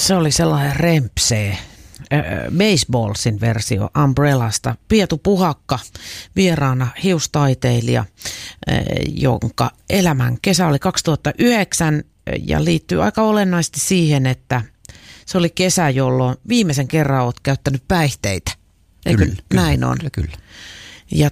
Se oli sellainen rempsee. Baseballsin versio Umbrellasta. Pietu Puhakka, vieraana hiustaiteilija, jonka elämän kesä oli 2009 ja liittyy aika olennaisesti siihen, että se oli kesä, jolloin viimeisen kerran olet käyttänyt päihteitä. Eikö Kyllä, näin on? Kyllä. Ja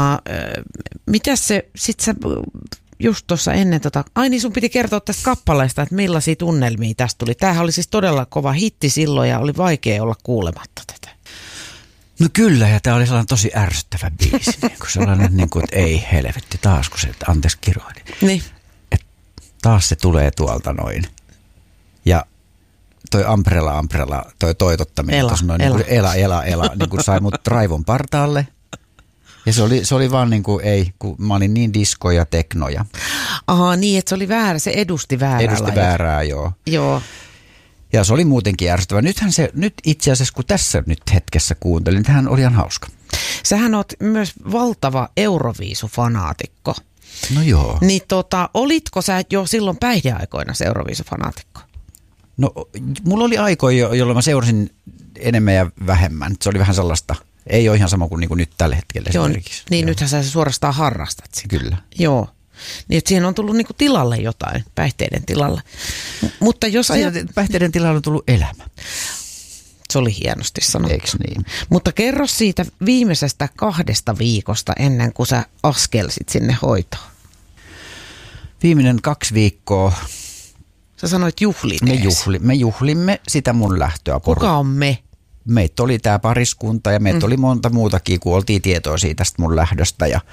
mitäs se, sit sä just tuossa ennen ai niin sun piti kertoa tästä kappaleesta, että millaisia tunnelmia tästä tuli. Tämähän oli siis todella kova hitti silloin ja oli vaikea olla kuulematta tätä. No kyllä, ja tämä oli sellainen tosi ärsyttävä biisi, kun sellainen, niin kuin, että ei helvetti, taas kun se, anteeksi kiroili. Niin. Että taas se tulee tuolta noin. Ja toi Umbrella, toi toitottaminen, ela, niin kuin sai mut raivon partaalle. Ja se oli vaan niin kuin kun mä olin niin disko ja teknoja. Aha, niin, että se oli väärä, se edusti väärää. Edusti väärää, joo. Joo. Ja se oli muutenkin ärsyttävä. Nyt itse asiassa, kun tässä nyt hetkessä kuuntelin, niin tämähän oli ihan hauska. Sähän oot myös valtava Euroviisu-fanaatikko. No joo. Niin olitko sä jo silloin päihdeaikoina se Euroviisu-fanaatikko? No, mulla oli aikoja, jolloin mä seurasin enemmän ja vähemmän. Se oli vähän sellaista, ei ole ihan sama kuin, nyt tällä hetkellä esimerkiksi. Niin, joo. Nythän sä suorastaan harrastat sitä. Kyllä. Joo. Niin, että siihen on tullut tilalle jotain, päihteiden tilalle. Mutta jos päihteiden tilalle on tullut elämä. Se oli hienosti sanottu. Eikö niin? Mutta kerro siitä viimeisestä 2 viikosta ennen kuin sä askelsit sinne hoitoon. Viimeinen 2 viikkoa. Sä sanoit juhlineesi. Me juhlimme sitä mun lähtöä. Kuka on me? Meitä oli tää pariskunta ja meitä oli monta muutakin, kun oltiin tietoisia tästä mun lähdöstä. Ja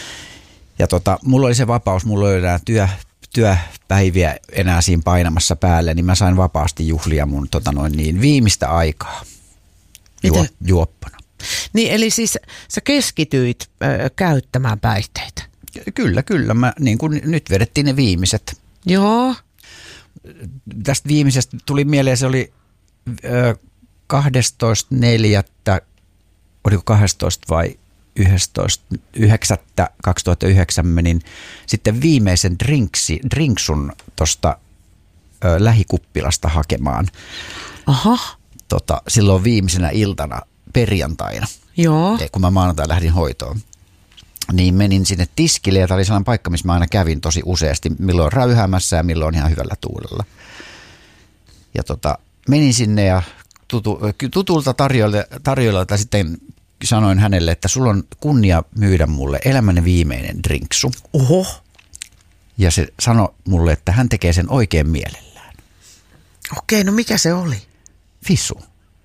mulla oli se vapaus, mulla oli enää työpäiviä enää siinä painamassa päälle, niin mä sain vapaasti juhlia mun viimeistä aikaa juoppana. Niin, eli siis sä keskityit käyttämään päihteitä? Kyllä. Mä, niin kuin nyt vedettiin ne viimeiset. Joo. Tästä viimeisestä tuli mieleen, se oli 12.4. Oliko 12 vai 11.9.2009 menin sitten viimeisen drinksun tuosta lähikuppilasta hakemaan. Aha. Silloin viimeisenä iltana perjantaina, joo. Kun mä maanantai lähdin hoitoon. Niin menin sinne tiskille ja tämä oli sellainen paikka, missä mä aina kävin tosi useasti, milloin räyhäämässä ja milloin ihan hyvällä tuulella. Ja menin sinne ja tutulta tarjoilijalta sitten sanoin hänelle, että sulla on kunnia myydä mulle elämäni viimeinen drinksu. Oho. Ja se sanoi mulle, että hän tekee sen oikein mielellään. Okei, no mikä se oli? Fisu.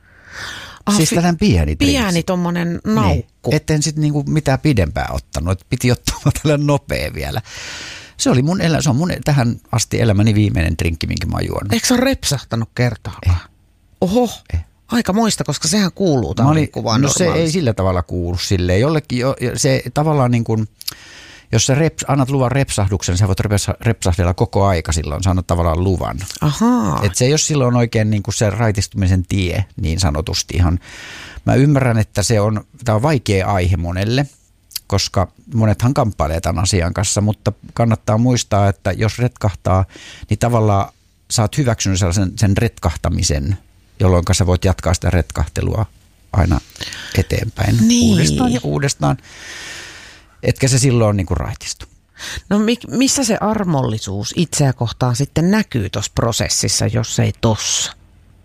Siis tällainen pieni drinksu. Pieni tommonen naukku. Niin. Etten sitten mitään pidempää ottanut, että piti ottaa tällainen nopea vielä. Se on mun tähän asti elämäni viimeinen drinkki, minkä mä oon juonut. Eikö se ole repsahtanut kertaakaan? Oho. Aika moista, koska sehän kuuluu taudinkuvan normaalisti. No se ei sillä tavalla kuulu silleen. Jollekin se tavallaan niin kuin, jos sä annat luvan repsahduksen, sä voit repsahdella koko aika silloin, sä annat tavallaan luvan. Ahaa. Että se ei ole silloin oikein niin kuin se raitistumisen tie niin sanotusti ihan. Mä ymmärrän, että tämä on vaikea aihe monelle, koska monethan kamppailee tämän asian kanssa, mutta kannattaa muistaa, että jos retkahtaa, niin tavallaan sä oot hyväksynyt sen retkahtamisen, jolloin sä voit jatkaa sitä retkahtelua aina eteenpäin uudestaan ja uudestaan. Etkä se silloin niin kuin raitistu. No missä se armollisuus itseä kohtaan sitten näkyy tuossa prosessissa, jos ei tossa?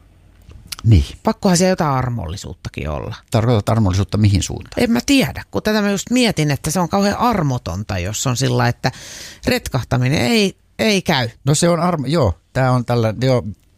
Niin. Pakkohan siellä jotain armollisuuttakin olla. Tarkoitat armollisuutta mihin suuntaan? En mä tiedä, kun tätä mä just mietin, että se on kauhean armotonta, jos on sillä, että retkahtaminen ei käy. No se on tää on tällainen,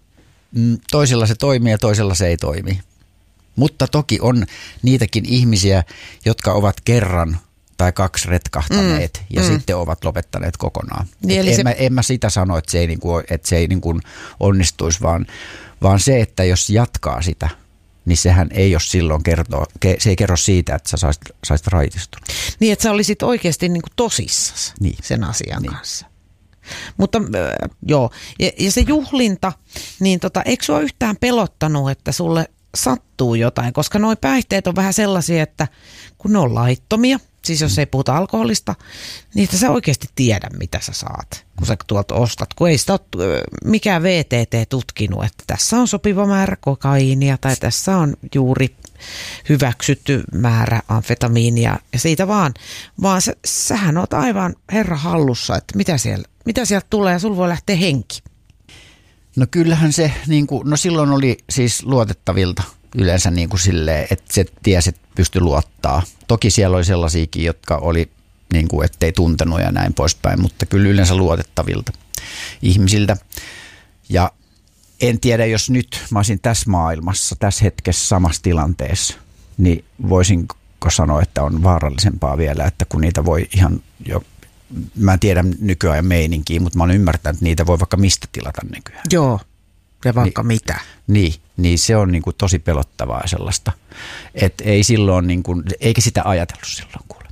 toisella se toimii ja toisella se ei toimi. Mutta toki on niitäkin ihmisiä, jotka ovat kerran tai 2 retkahtaneet ja sitten ovat lopettaneet kokonaan. Niin, en mä sitä sano, että se ei onnistuisi, vaan se, että jos jatkaa sitä, niin sehän ei ole silloin se ei kerro siitä, että sä saisit raitistunut. Niin, että sä olisit oikeasti tosissasi sen asian kanssa. Mutta joo, ja se juhlinta, niin eikö sua yhtään pelottanut, että sulle sattuu jotain? Koska nuo päihteet on vähän sellaisia, että kun ne on laittomia, Siis jos ei puhuta alkoholista, niin et sä oikeasti tiedä, mitä sä saat, kun sä tuolta ostat. Kun ei sitä ole mikään VTT tutkinut, että tässä on sopiva määrä kokaiinia tai tässä on juuri hyväksytty määrä amfetamiinia. Ja siitä vaan sähän oot aivan herra hallussa, että mitä sieltä tulee ja sulla voi lähteä henki. No kyllähän se, niin kuin, no silloin oli siis luotettavilta yleensä niin kuin silleen, että se tiesi, että pystyi luottaa. Toki siellä oli sellaisiakin, jotka oli niin kuin, ettei tuntenut ja näin poispäin, mutta kyllä yleensä luotettavilta ihmisiltä. Ja en tiedä, jos nyt mä olisin tässä maailmassa, tässä hetkessä samassa tilanteessa, niin voisinko sanoa, että on vaarallisempaa vielä, että kun niitä voi ihan jo, mä en tiedä nykyajan meininkiä, mutta mä olen ymmärtänyt, että niitä voi vaikka mistä tilata nykyään. Joo, ja vaikka mitä. Niin se on niin kuin tosi pelottavaa sellaista, että ei silloin, niin kuin, eikä sitä ajatellut silloin kuule.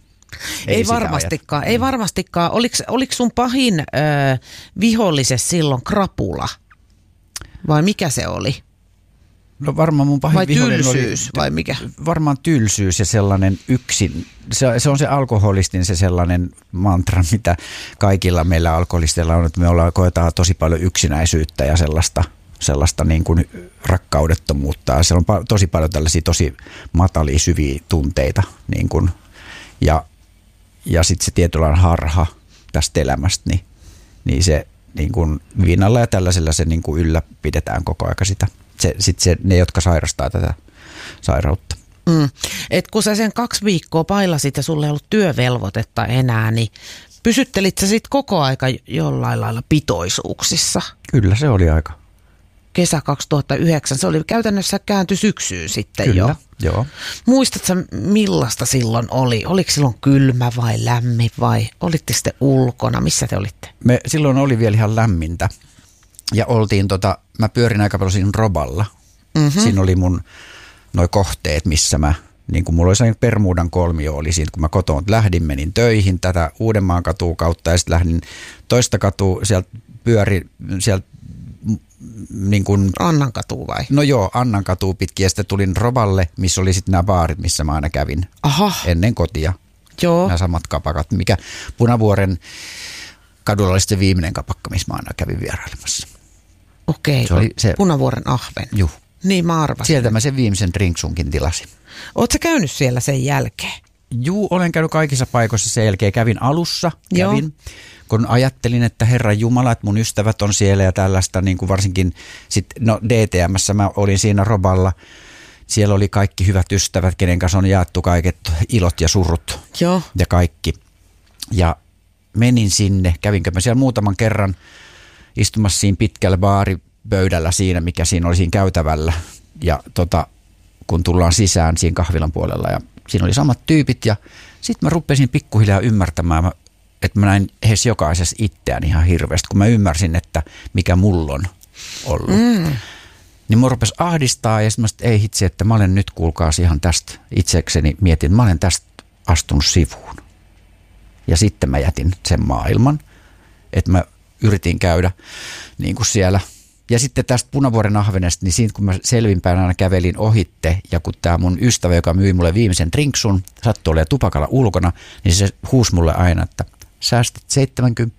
Ei varmastikaan. Oliko sun pahin vihollisesi silloin krapula? Vai mikä se oli? No varmaan mun pahin vai vihollinen tylsyys, vai mikä? Varmaan tylsyys ja sellainen yksin. Se on se alkoholistin se sellainen mantra, mitä kaikilla meillä alkoholisteilla on, että me koetaan tosi paljon yksinäisyyttä ja sellaista niin kuin rakkaudettomuutta. Ja siellä on tosi paljon tällaisia tosi matalia, syviä tunteita. Niin kuin, ja sitten se tietynlainen harha tästä elämästä, niin se niin kuin viinalla ja tällaisella se niin kuin ylläpidetään koko ajan sitä. Ne, jotka sairastaa tätä sairautta. Et kun sä sen 2 viikkoa pailasit ja sulla ei ollut työvelvoitetta enää, niin pysyttelit sä sitten koko aika jollain lailla pitoisuuksissa? Kyllä, se oli aika. Kesä 2009, se oli käytännössä kääntyi syksyyn sitten. Kyllä, joo. Muistatko millaista silloin oli? Oliko silloin kylmä vai lämmin vai olitte sitten ulkona? Missä te olitte? Me silloin oli vielä ihan lämmintä ja oltiin mä pyörin aika paljon siinä Roballa. Mm-hmm. Siinä oli mun noi kohteet, missä mä, niin kuin mulla oli sellainen Bermudan kolmio oli siinä, kun mä kotoon lähdin, menin töihin tätä Uudenmaan katua kautta ja sitten lähdin toista katua, sieltä niin kuin, Annan katu vai? No joo, Annan katua pitkin ja sitten tulin Roballe, missä oli sitten nämä baarit, missä mä aina kävin. Aha. Ennen kotia. Joo. Nämä samat kapakat, mikä Punavuoren kadulla oli se viimeinen kapakka, missä mä aina kävin vierailemassa. Okei, se Punavuoren ahven. Juh. Niin mä arvasin. Sieltä mä sen viimeisen drinksunkin tilasin. Ootko sä käynyt siellä sen jälkeen? Juu, olen käynyt kaikissa paikoissa sen jälkeen. Kävin alussa, kun ajattelin, että Herran Jumala, että mun ystävät on siellä ja tällaista, niin kuin varsinkin DTM:ssä mä olin siinä Roballa. Siellä oli kaikki hyvät ystävät, kenen kanssa on jaettu kaiket ilot ja surut. Joo. Ja kaikki. Ja menin sinne, kävinkö mä siellä muutaman kerran istumassa siinä pitkällä baaripöydällä siinä, mikä siinä oli siinä käytävällä. Ja kun tullaan sisään siinä kahvilan puolella ja siinä oli samat tyypit ja sitten mä rupesin pikkuhiljaa ymmärtämään, että mä näin heissä jokaisessa itseään ihan hirveästi, kun mä ymmärsin, että mikä mulla on ollut. Niin mä rupesi ahdistaa ja sitten ei hitsi, että mä olen nyt kuulkaas ihan tästä itsekseni mietin, että mä olen tästä astunut sivuun. Ja sitten mä jätin sen maailman, että mä yritin käydä niin kuin siellä. Ja sitten tästä Punavuoren ahvenesta, niin siitä kun mä selvinpäin aina kävelin ohitte, ja kun tämä mun ystävä, joka myi mulle viimeisen drinksun, sattui olemaan tupakalla ulkona, niin se huusi mulle aina, että säästit 70,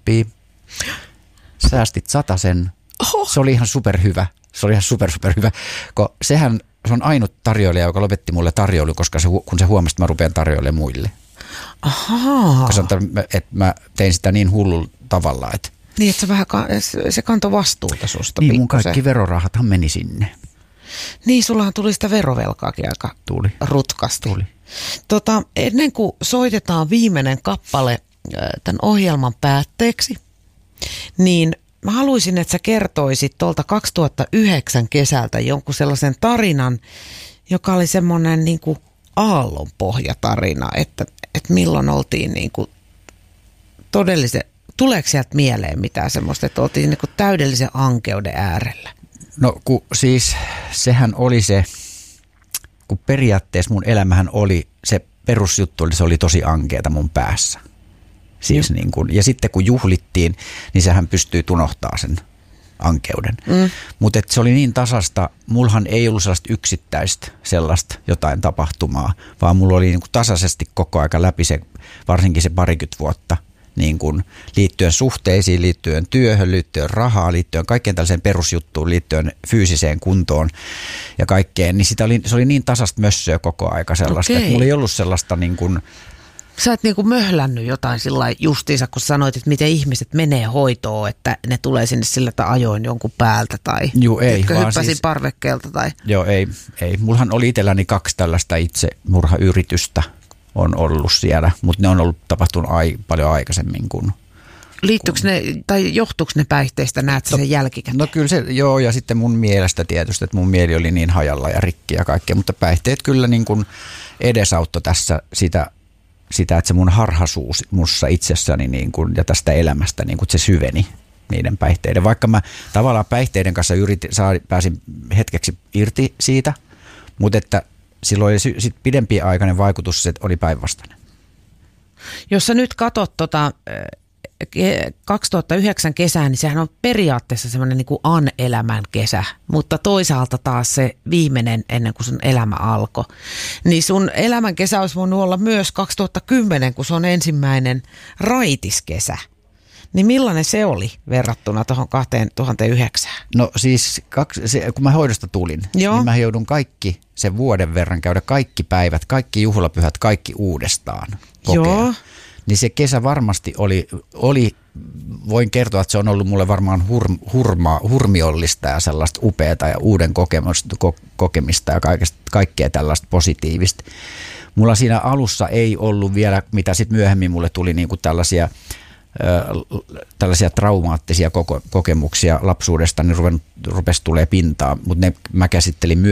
säästit 100. Se oli ihan superhyvä. Se oli ihan superhyvä, kun se on ainut tarjoilija, joka lopetti mulle tarjoilun, koska kun se huomasi, että mä rupean tarjoilemaan muille. Ahaa. Koska että mä tein sitä niin hullulla tavalla, että niin, että se kantoi vastuuta susta. Niin, mun kaikki verorahathan meni sinne. Niin, sullahan tuli sitä verovelkaakin aika rutkasti. Tuli. Ennen kuin soitetaan viimeinen kappale tämän ohjelman päätteeksi, niin mä haluaisin, että sä kertoisit tuolta 2009 kesältä jonkun sellaisen tarinan, joka oli semmoinen niin kuin aallonpohjatarina, että milloin oltiin niin kuin todellisen. Tuleeko sieltä mieleen mitään semmoista, että oltiin niin kuin täydellisen ankeuden äärellä? No siis sehän oli se, kun periaatteessa mun elämähän oli, se perusjuttu oli, se oli tosi ankeata mun päässä. Siis niin kuin, ja sitten kun juhlittiin, niin sehän pystyy unohtaa sen ankeuden. Mutta se oli niin tasasta, mullahan ei ollut sellaista yksittäistä sellaista jotain tapahtumaa, vaan mulla oli niin kuin tasaisesti koko aika läpi se, varsinkin se 20 vuotta, niin kuin liittyen suhteisiin, liittyen työhön, liittyen rahaan, liittyen kaikkeen tällaiseen perusjuttuun, liittyen fyysiseen kuntoon ja kaikkeen, niin se oli niin tasasta mössöä koko aika sellaista, että mulla ei ollut sellaista niin kuin... Sä et niinku möhlännyt jotain sillä justiinsa, kun sanoit, että miten ihmiset menee hoitoon, että ne tulee sinne sillä, että ajoin jonkun päältä tai hyppäsin siis parvekkeelta. Tai... Joo, ei. Mullahan oli itselläni 2 tällaista itsemurhayritystä on ollut siellä, mutta ne on ollut tapahtunut paljon aikaisemmin kuin... Liittyykö ne, tai johtuuko ne päihteistä, näet sen jälkikäteen? No kyllä se, joo, ja sitten mun mielestä tietysti, että mun mieli oli niin hajalla ja rikki ja kaikkea, mutta päihteet kyllä niin kuin edesauttoi tässä sitä, että se mun harhaisuus mussa itsessäni niin kuin, ja tästä elämästä, niin kuin, se syveni niiden päihteiden. Vaikka mä tavallaan päihteiden kanssa pääsin hetkeksi irti siitä, mutta että silloin oli sit pidempiaikainen vaikutus, että oli päinvastainen. Jos sä nyt katsot 2009 kesää, niin sehän on periaatteessa semmoinen niin kuin elämän kesä, mutta toisaalta taas se viimeinen ennen kuin sun elämä alkoi. Niin sun elämän kesä olisi voinut olla myös 2010, kun se on ensimmäinen raitiskesä. Niin millainen se oli verrattuna tuohon 2009? No siis kun mä hoidosta tulin, niin mä joudun kaikki sen vuoden verran käydä kaikki päivät, kaikki juhlapyhät, kaikki uudestaan kokea. Joo. Niin se kesä varmasti oli, voin kertoa, että se on ollut mulle varmaan hurmiollista ja sellaista upeata ja uuden kokemista ja kaikkea tällaista positiivista. Mulla siinä alussa ei ollut vielä, mitä sitten myöhemmin mulle tuli niinku tällaisia traumaattisia kokemuksia lapsuudesta, niin rupesi tulee pintaan, mutta ne mä käsittelin